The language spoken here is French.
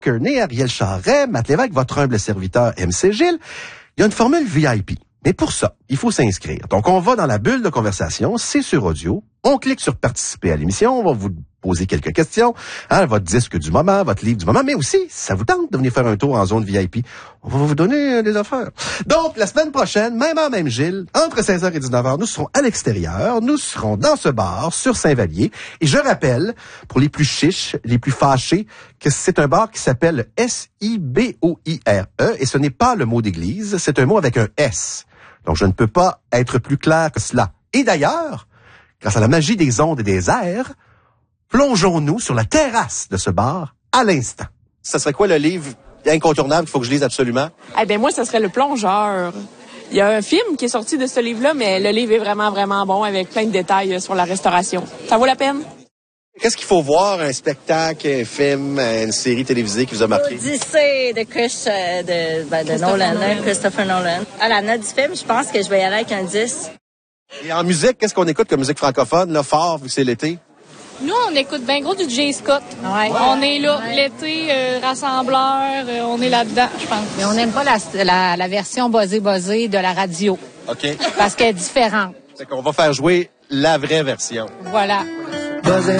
Kearney, Ariel Charret, Matt Lévesque, votre humble serviteur MC Gilles. Il y a une formule VIP. Mais pour ça, il faut s'inscrire. Donc, on va dans la bulle de conversation, c'est sur audio. On clique sur participer à l'émission, on va vous poser quelques questions, votre disque du moment, votre livre du moment, mais aussi, ça vous tente de venir faire un tour en zone VIP. On va vous donner des affaires. Donc, la semaine prochaine, même heure, même Gilles, entre 16h et 19h, nous serons à l'extérieur, nous serons dans ce bar sur Saint-Vallier. Et je rappelle, pour les plus chiches, les plus fâchés, que c'est un bar qui s'appelle S-I-B-O-I-R-E, et ce n'est pas le mot d'église, c'est un mot avec un S. Donc, je ne peux pas être plus clair que cela. Et d'ailleurs, grâce à la magie des ondes et des airs, plongeons-nous sur la terrasse de ce bar à l'instant. Ça serait quoi le livre incontournable qu'il faut que je lise absolument? Eh bien, moi, ça serait Le Plongeur. Il y a un film qui est sorti de ce livre-là, mais le livre est vraiment, vraiment bon avec plein de détails sur la restauration. Ça vaut la peine? Qu'est-ce qu'il faut voir, un spectacle, un film, une série télévisée qui vous a marqué? L'Odyssée de Nolan, Christopher Nolan. À la note du film, je pense que je vais y aller avec un 10. Et en musique, qu'est-ce qu'on écoute comme musique francophone, là, fort, vu que c'est l'été? Nous, on écoute bien gros du J. Scott. Ouais. On est là, l'été, rassembleur, on est là-dedans, je pense. Mais on n'aime pas la version buzzée de la radio. OK. Parce qu'elle est différente. C'est qu'on va faire jouer la vraie version. Voilà. Buzzing